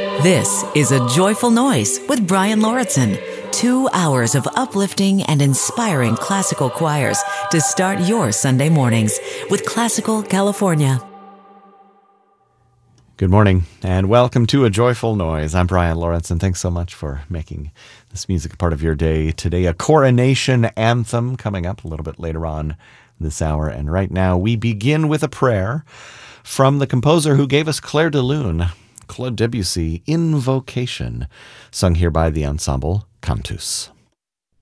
This is A Joyful Noise with Brian Lauritsen. 2 hours of uplifting and inspiring classical choirs to start your Sunday mornings with Classical California. Good morning and welcome to A Joyful Noise. I'm Brian Lauritsen. Thanks so much for making this music a part of your day. Today, a coronation anthem coming up a little bit later on this hour. And right now, we begin with a prayer from the composer who gave us Clair de Lune, Claude Debussy, Invocation, sung here by the ensemble Cantus.